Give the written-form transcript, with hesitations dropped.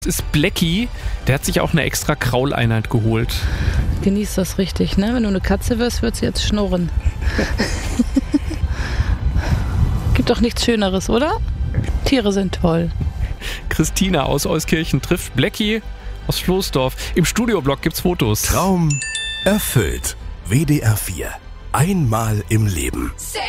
Das ist Blackie, der hat sich auch eine extra Krauleinheit geholt. Genieß das richtig, ne? Wenn du eine Katze wirst, wird sie jetzt schnurren. Gibt doch nichts Schöneres, oder? Tiere sind toll. Christina aus Euskirchen trifft Blackie aus Floßdorf. Im Studioblog gibt's Fotos. Traum erfüllt. WDR 4. Einmal im Leben.